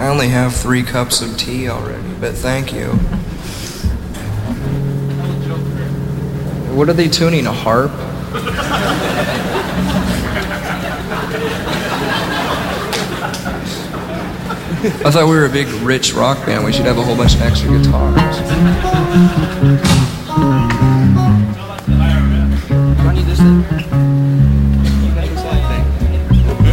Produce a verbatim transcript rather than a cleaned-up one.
I only have three cups of tea already, but thank you. What are they tuning, a harp? I thought we were a big, rich rock band. We should have a whole bunch of extra guitars. Do I need this thing?